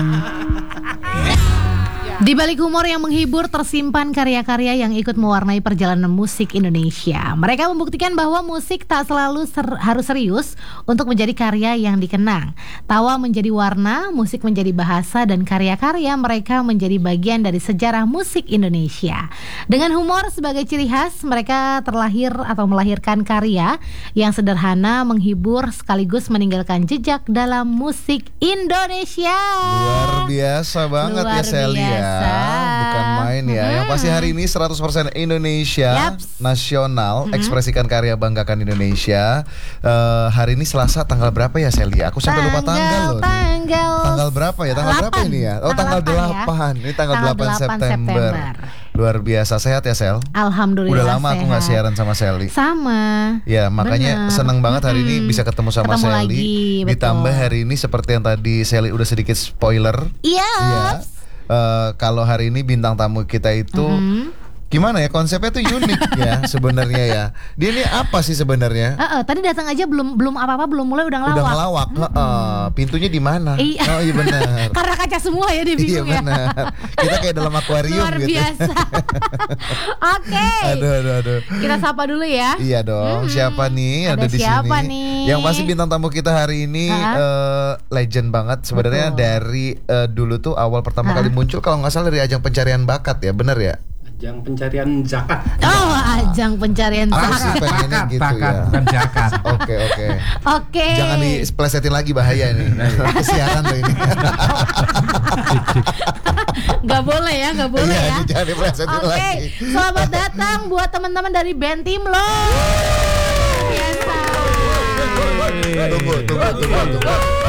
Di balik humor yang menghibur tersimpan karya-karya yang ikut mewarnai perjalanan musik Indonesia. Mereka membuktikan bahwa musik tak selalu harus serius untuk menjadi karya yang dikenang. Tawa menjadi warna, musik menjadi bahasa, dan karya-karya mereka menjadi bagian dari sejarah musik Indonesia. Dengan humor sebagai ciri khas, mereka terlahir atau melahirkan karya yang sederhana, menghibur, sekaligus meninggalkan jejak dalam musik Indonesia. Luar biasa banget ya Sally ya. Bukan main ya. Yang pasti hari ini 100% Indonesia nasional, ekspresikan karya, banggakan Indonesia. Hari ini Selasa tanggal berapa ya Sally? Aku sampai lupa tanggal loh. Tanggal berapa ya? Tanggal 8. Berapa ini ya? Oh, tanggal 8. Ini tanggal 8 September. Luar biasa, sehat ya Sel? Alhamdulillah. Udah lama aku gak siaran sama Sally. Sama. Ya makanya seneng banget hari ini bisa ketemu sama Sally. Ditambah hari ini seperti yang tadi Sally udah sedikit spoiler. Iya. Kalau hari ini bintang tamu kita itu gimana ya, konsepnya tuh unik ya sebenarnya ya. Dia ini apa sih sebenarnya? Tadi datang aja belum apa-apa, belum mulai udah ngelawak. Udah ngelawak. Pintunya di mana? Iya. Oh iya benar. Karena kaca semua ya, dia bingung iya, benar. Kita kayak dalam akuarium luar gitu. Luar biasa. Oke. Aduh. Kita sapa dulu ya. Iya dong. Siapa nih ada di siapa sini? Nih? Yang pasti bintang tamu kita hari ini legend banget sebenarnya. Dari dulu tuh awal pertama kali muncul kalau nggak salah dari ajang pencarian bakat ya, bener ya? Ajang pencarian zakat. Oh, ajang pencarian zakat. Sih pengennya gitu bakat, ya. bukan zakat. Oke. Jangan diplesetin lagi, bahaya nih. Kesiaran loh ini. Gak boleh ya. Iya, jangan diplesetin lagi. Oke, selamat datang buat teman-teman dari band Timlo. Biasa. Tunggu.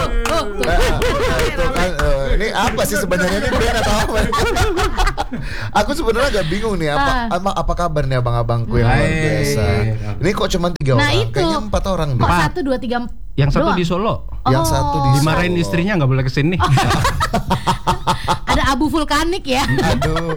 Ini apa sih sebenarnya, ini brand atau apa? Aku sebenarnya agak bingung nih, apa kabar nih abang-abangku yang luar biasa. Ini kok cuma 3 orang? Itu. Kayaknya 4 orang deh. Kok 1, 2, 3 Yang satu doang? di Solo. Yang satu di Solo. Dimarahin istrinya nggak boleh kesini. Ada abu vulkanik ya. Aduh.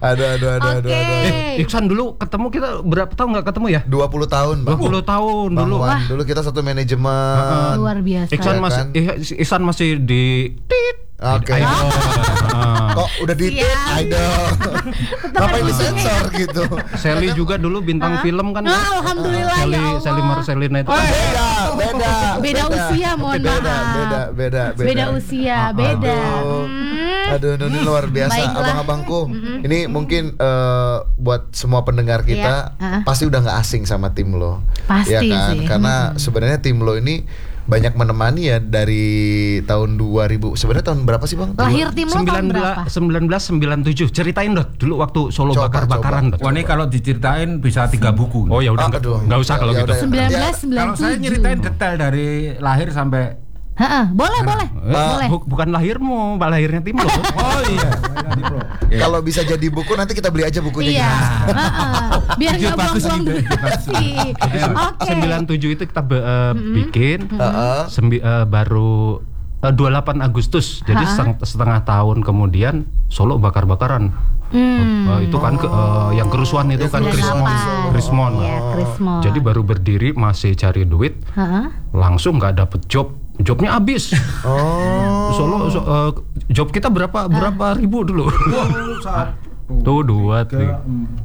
Iksan dulu ketemu kita berapa tahun nggak ketemu ya? 20 tahun Bang. 20 tahun Bang dulu. Wan, dulu kita satu manajemen. Luar biasa. Iksan masih di Oke. Kok udah di idol. Ngapain disensor gitu? Sally juga dulu bintang film kan. Alhamdulillah ya Allah. Sally Marcelina itu. Beda usia, mohon maaf. Beda usia, beda. Aduh, ini luar biasa. Baiklah. Abang-abangku. Ini mungkin buat semua pendengar kita pasti udah gak asing sama Timlo. Pasti ya kan? sih. Karena sebenarnya Timlo ini banyak menemani ya dari tahun 2000. Sebenarnya tahun berapa sih Bang? Lahir Timlo tahun berapa? 1997. Ceritain dong dulu waktu Solo bakar-bakaran. Wah, ini kalau diceritain bisa 3 buku. Oh ya udah, nggak usah kalau gitu. 1997. Kalau saya nyeritain detail dari lahir sampai boleh. Bukan lahirmu, lahirnya Timlo. Oh iya. Kalau bisa jadi buku nanti kita beli aja bukunya. Iya. Biar nggak buang-buang durasi. Oke. 97 itu kita bikin. Baru 28 Agustus. Jadi setengah tahun kemudian Solo bakar-bakaran. Itu kan yang kerusuhan itu kan Krismon. Jadi baru berdiri masih cari duit, langsung nggak dapet job. Jobnya habis. Solo job kita berapa ribu dulu? Tuh 2, 3,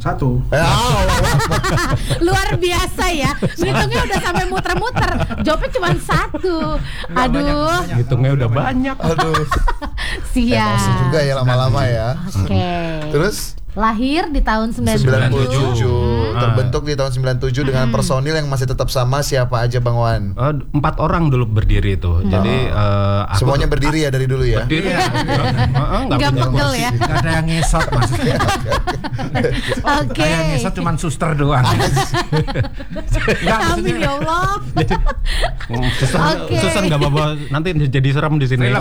1. Luar biasa ya. Hitungnya udah sampai muter-muter. Jawabnya cuma 1. Aduh. Hitungnya udah banyak. Aduh. Siap. Emosi juga ya lama-lama ya. Oke. Terus lahir di tahun 97. Terbentuk di tahun 97 dengan personil yang masih tetap sama. Siapa aja Bang Wan? 4 orang dulu berdiri itu. Jadi semuanya berdiri ya dari dulu ya. Berdiri. Enggak pegel ya. Gak ada yang ngesot maksudnya. Oke. Yang ngesot cuma suster doang. Amin ya Allah. Suster nggak apa-apa. Nanti jadi serem di sini.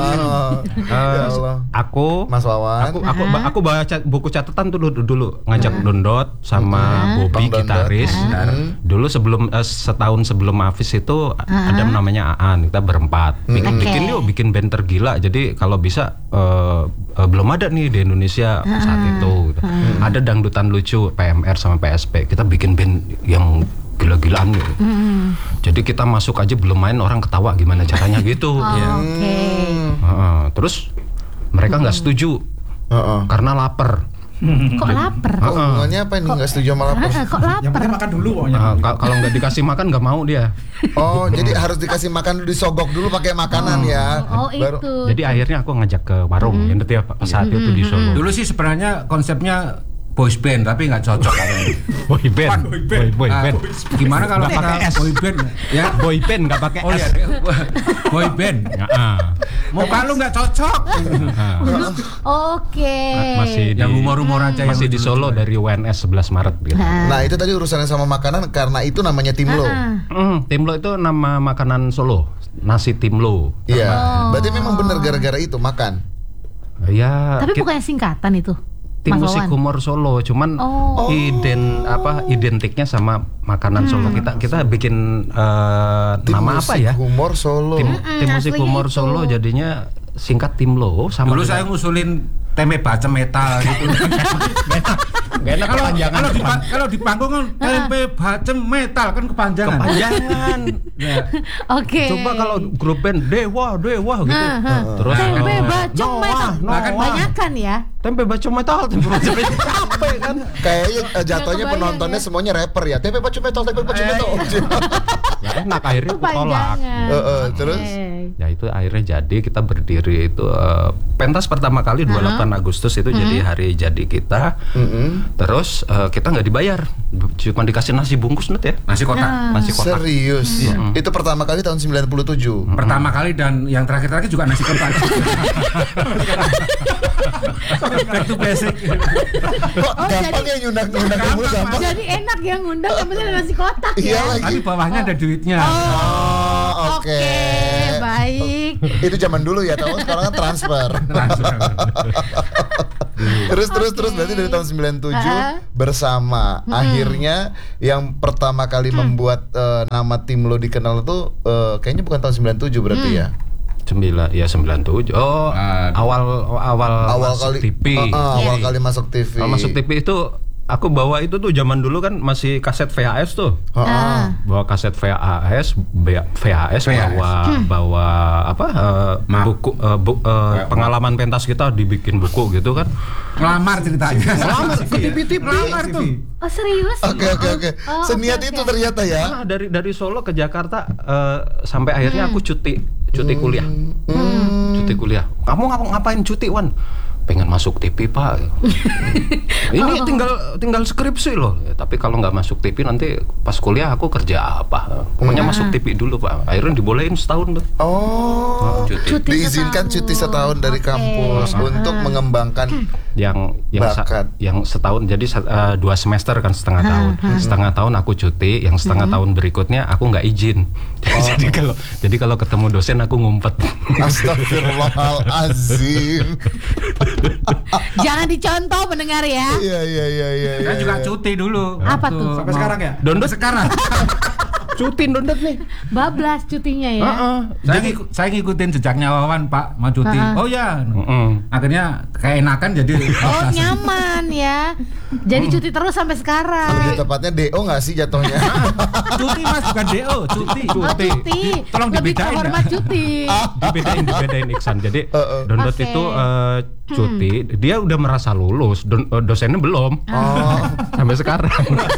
Aku, Mas Wawan. Aku baca buku catatan tuh dulu ngajak Dondot sama Bobby gitaris. Dulu sebelum setahun sebelum Hafiz itu ada namanya Aan, kita berempat. Bikin band tergila. Jadi kalau bisa belum ada nih di Indonesia saat itu. Ada dangdutan lucu PMR sama PSP. Kita bikin band yang gila-gilaan gitu. Jadi kita masuk aja belum main orang ketawa gimana caranya gitu. Oke. Terus mereka nggak setuju karena lapar. Kok lapar? Hubungannya apa ini nggak setuju sama lapar? Kok lapar? Yang penting makan dulu pokoknya. Kalau nggak dikasih makan nggak mau dia. Oh, jadi harus dikasih makan, disogok dulu pakai makanan ya. Oh, Baru. itu. Jadi akhirnya aku ngajak ke warung, inget ya Pak, saat itu di Solo. Dulu sih sebenarnya konsepnya boys band tapi nggak cocok katanya. Boy band. Boy band. Gimana kalau Nggak pakai kita S. boy band ya? Boy band nggak pakai Oh S. iya, boy band. Muka lu nggak cocok. Oke. Masih Yang humor-humor aja yang masih di lucu-lucu Solo aja. dari UNS 11 Maret gitu. Nah, itu tadi urusannya sama makanan karena itu namanya timlo. Timlo itu nama makanan Solo, nasi timlo. Iya. Berarti memang benar gara-gara itu makan. Ya, Tapi bukannya singkatan itu? tim Mas musik Wawan? humor Solo, cuman identiknya sama makanan Solo. Kita bikin Tim nama apa musik ya? humor Solo. Tim musik aslinya humor itu. Solo jadinya singkat Timlo sama. Dulu saya ngusulin tempe bacem metal gitu. Gak enak Kalau di panggung kan tempe bacem metal kan kepanjangan. kepanjangan. Ya. Oke. Coba kalau grup band Dewa gitu. Terus Tempe bacem metal. Noah. Banyakan ya. Tempe bacem metal, tempe bacem metal. Capek kan? Kayaknya jatuhnya kebayang penontonnya ya. semuanya rapper ya. Tempe bacem metal, tempe bacem metal. Ya enak, akhirnya aku tolak. Kepanjangan. Terus? Ya itu akhirnya jadi kita berdiri itu pentas pertama kali 28 Agustus itu jadi hari jadi kita. Terus kita nggak dibayar, cuma dikasih nasi bungkus net ya. Nasi kotak. Nasi kotak. Serius. Itu pertama kali tahun 97. Pertama kali dan yang terakhir juga nasi kotak. Back to basic. Kok gampang ya nyundang mulu gampang. Jadi enak ya ngundang yang penting ada nasi kotak Iya ya. lagi. Tapi bawahnya ada duitnya. Oh, oke. Baik. Itu zaman dulu ya, tahu sekarang kan transfer. Terus berarti dari tahun 97 bersama. Akhirnya yang pertama kali membuat nama Timlo dikenal itu kayaknya bukan tahun 97 berarti ya. 97. Oh, awal kali masuk TV. awal kali masuk TV. Kalau masuk TV itu aku bawa itu tuh zaman dulu kan masih kaset VHS tuh. Bawa kaset VHS bawa apa buku pengalaman pentas kita dibikin buku gitu kan. Ngelamar ceritanya. Ngelamar ke TV. Ngelamar tuh. Oh serius? Oke. Seniat oke. itu ternyata ya. Nah, dari Solo ke Jakarta sampai akhirnya aku cuti kuliah. Cuti kuliah. Kamu ngapain cuti, Wan? Pengen masuk TV, Pak. Ini tinggal skripsi loh. Ya, tapi kalau nggak masuk TV nanti pas kuliah aku kerja apa? Pokoknya masuk TV dulu, Pak. Akhirnya dibolehin setahun tuh. Oh, Cuti diizinkan setahun. cuti setahun dari kampus untuk mengembangkan yang bakat. yang setahun, jadi 2 semester kan setengah tahun. Setengah tahun aku cuti, yang setengah tahun berikutnya aku nggak izin. Jadi kalau ketemu dosen aku ngumpet. Astagfirullahalazim. Jangan dicontoh pendengar ya. Iya. Saya juga cuti dulu. Apa Waktu tuh? Sampai sekarang ya? Dondot sekarang. Cuti dondot nih. Bablas cutinya ya. Saya ngikutin jejaknya Wawan, Pak, mau cuti. Oh ya. Akhirnya keenakan jadi Oh nyaman ya. Jadi cuti terus sampai sekarang. Lebih tepatnya DO nggak sih jatuhnya? cuti Mas, bukan DO, cuti. Oh, cuti. Tolong Lebih dibedain terhormat ya. cuti. dibedain Iksan. Jadi Dondot Oke. itu cuti, dia udah merasa lulus, dosennya belum. Sampai sekarang.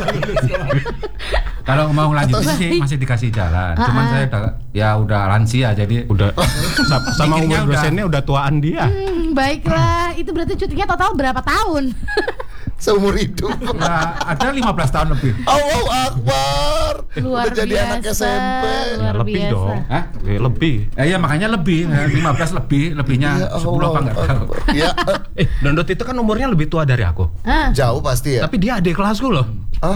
Kalau mau lanjutin sih masih dikasih jalan. Cuman saya udah lansia jadi Udah sama Mikirnya umur dosennya udah tuaan dia. Baiklah, itu berarti cutinya total berapa tahun? Seumur hidup. ada 15 tahun lebih. Allahu Akbar. Luar Udah jadi biasa. anak SMP. Luar Lebih biasa. dong. Hah? Lebih. Iya makanya lebih 15 lebihnya Ya 10 apa enggak tahu. Akbar. Ya, Dondot itu kan umurnya lebih tua dari aku. jauh pasti ya. Tapi dia adik kelasku loh.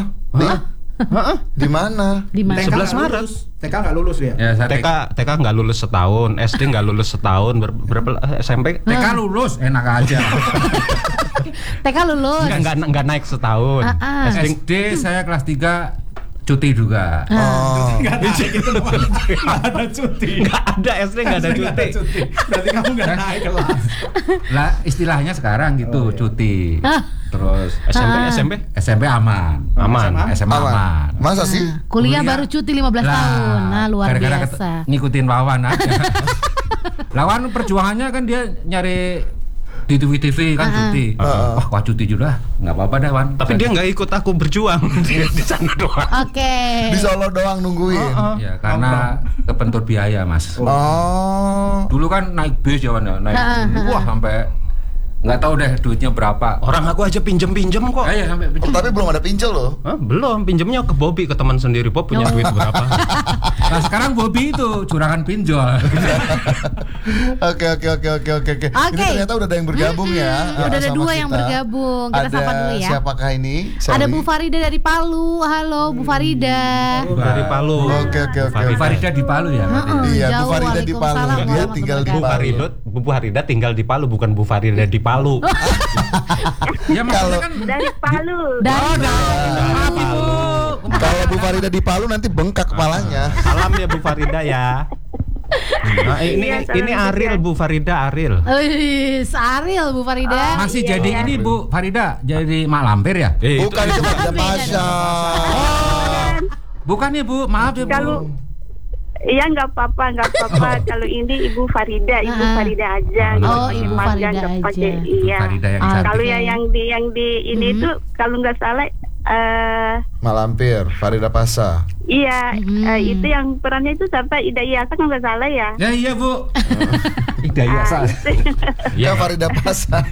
Di mana? Di mana? 11 Maret. TK nggak lulus ya? Ya, saya TK nggak lulus setahun, SD nggak lulus setahun, berapa SMP? TK lulus enak aja. TK lulus. Nggak naik setahun. SD saya kelas 3 cuti juga. Nggak naik itu namanya. Nggak ada cuti. Nggak ada SD, nggak ada cuti. Berarti kamu nggak naik kelas. Lah istilahnya sekarang gitu cuti. Terus SMP aman. SMA aman. Masa sih? Kuliah baru cuti 15 tahun. Nah, luar gara-gara biasa. ngikutin Wawan aja. Lawan perjuangannya kan dia nyari di TV kan cuti. Wah cuti juga, nggak apa-apa dah Wan. Tapi dia nggak ikut aku berjuang, dia di sana doang. Oke. Di Solo doang nungguin. Ya karena kepentur biaya Mas. Dulu kan naik bis ya Wan, naik wah sampai nggak tahu deh duitnya berapa. Orang aku aja pinjem kok. Ya sampai Tapi belum ada pinjol loh. Belum, pinjemnya ke Bobby, ke teman sendiri. Bob punya duit berapa? Nah sekarang Bobby itu curangan pinjol. Oke. Ini ternyata udah ada yang bergabung ya. Udah ada sama 2 yang kita. bergabung. Kita sapa dulu ya. Siapakah ini? Ada Bu Farida dari Palu. Halo Bu Farida. Dari Palu. Oke. Bu Farida di Palu ya. Iya, Bu Jauh, Farida di Palu. Waalaikumsalam Dia tinggal di Palu. Bu Farida tinggal di Palu, bukan Bu Farida di Palu. Ya maksudnya kan Dari Palu. Kalau Bu Farida di Palu nanti bengkak kepalanya. Salam ya Bu Farida ya. Nah, ini Ariel Bu Farida, Ariel. Ariel Bu Farida. masih jadi ini Bu Farida jadi mak lampir ya? Bukan itu Farida Pasha. Bukan ya Bu, maaf ya Bu. Kalau iya nggak apa-apa. Kalau ini Ibu Farida aja. Oh, Nggak Ibu pakai Farida panjang, nggak aja. pakai, Iya. Farida yang Ah, cantik. Kalau yang di ini tuh kalau nggak salah Malampir, Farida Pasha. iya itu yang perannya itu siapa? Ida Iyasa kalau nggak salah ya. Ya iya Bu. Hidayah Ah, itu. Ya Farida Pasha.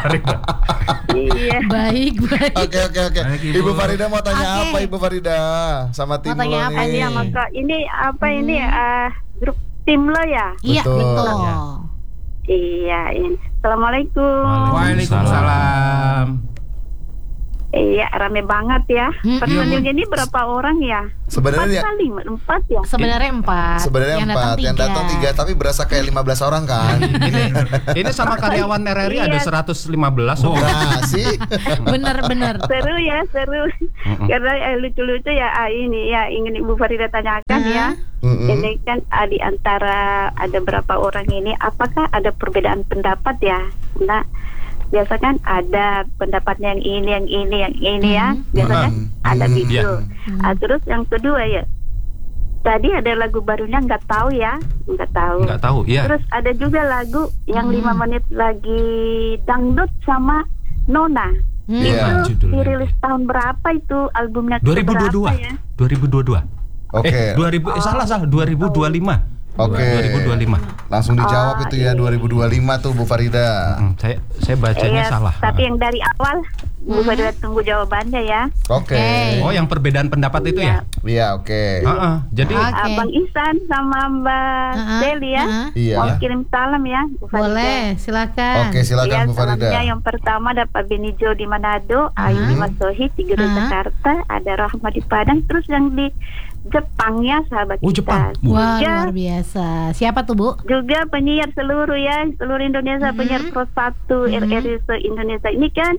Iya. Baik. Oke. Baik, Ibu. Ibu Farida mau tanya Oke. apa Ibu Farida? Sama tim Mau tanya lo apa nih. Iya maka ini apa ini grup tim lo ya? Iya, Betul. betul. Iya. Assalamualaikum. Waalaikumsalam. Iya, rame banget ya. Personilnya ini berapa orang ya? Sebenarnya 4 ya. Sebenarnya 4. Sebenarnya 4, yang datang 3, tapi berasa kayak 15 orang kan. Ini sama karyawan RRI ada 115. Nah, sih. Bener. Seru ya, seru. Karena lucu-lucu ya ini ya ingin Ibu Farida tanyakan ya. Ini kan di antara ada berapa orang ini apakah ada perbedaan pendapat ya? Nah, biasa kan ada pendapatnya yang ini ya. Biasanya ada gitu. Terus yang kedua ya. Tadi ada lagu barunya nggak tahu ya. Nggak tahu, iya. Terus ada juga lagu yang 5 menit lagi dangdut sama Nona. Iya. Itu dirilis tahun berapa itu albumnya? 2022. Ya? 2022. Oke. 2025. Oke. 2025. Langsung dijawab itu ya 2025 tuh Bu Farida. Saya bacanya Iya, salah. tapi yang dari awal Bu Farida tunggu jawabannya ya. Oke. Oh, yang perbedaan pendapat itu ya? Iya, oke. Jadi Oke. Bang Ihsan sama Mbak Deli ya. Iya. Mau kirim salam ya Bu Farida. Boleh, silakan. Oke, silakan Ya, Bu Farida. salamnya yang pertama ada Pak Benijo di Manado, Ayu di Masohi, Tigero Jakarta, ada Rahma di Padang, terus yang di Jepang ya sahabat Oh, kita. Jepang. Wah, Juga, luar biasa. Siapa tuh, Bu? juga penyiar seluruh Indonesia, penyiar Pro 1 RRI se-Indonesia. Ini kan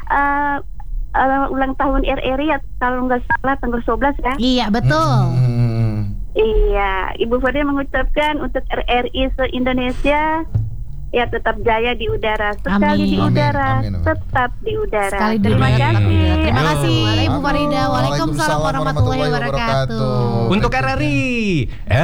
ulang tahun RRI ya, kalau nggak salah tanggal 11 ya. Iya, betul. Iya, Ibu Farida mengucapkan untuk RRI se-Indonesia ya tetap jaya di udara, sekali di Amin. udara, Amin. tetap di udara. Sekali di Terima udara, kasih. Terima kasih, Ibu Farida. Halo. Waalaikumsalam warahmatullahi wabarakatuh. untuk RRI